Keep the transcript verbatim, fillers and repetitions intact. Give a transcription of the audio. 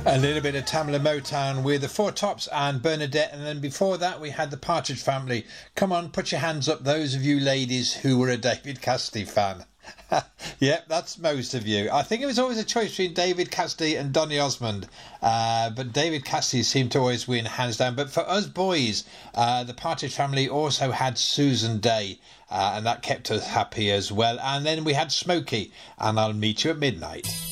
A little bit of Tamla Motown with the Four Tops and Bernadette, and then before that we had the Partridge Family. Come on, put your hands up, those of you ladies who were a David Cassidy fan. Yep, that's most of you. I think it was always a choice between David Cassidy and Donny Osmond, uh, but David Cassidy seemed to always win hands down. But for us boys, uh, the Partridge Family also had Susan Day, uh, and that kept us happy as well. And then we had Smokey and I'll Meet You at Midnight.